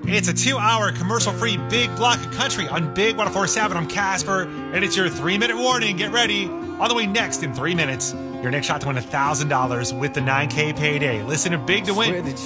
It's a 2-hour commercial-free big block of country on Big 104.7. I'm Casper, and it's your 3-minute warning. Get ready. On the way next in 3 minutes, your next shot to win $1,000 with the 9K payday. Listen to Big to Win